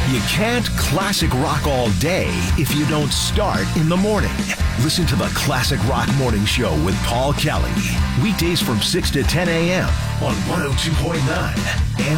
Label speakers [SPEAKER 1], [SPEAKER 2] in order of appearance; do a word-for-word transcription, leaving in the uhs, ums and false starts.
[SPEAKER 1] You can't classic rock all day if you don't start in the morning. Listen to the Classic Rock Morning Show with Paul Kelly. Weekdays from six to ten a.m. on one oh two point nine